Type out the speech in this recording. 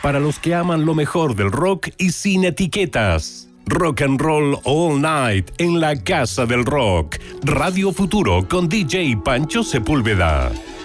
para los que aman lo mejor del rock y sin etiquetas. Rock and Roll All Night en la Casa del Rock. Radio Futuro con DJ Pancho Sepúlveda.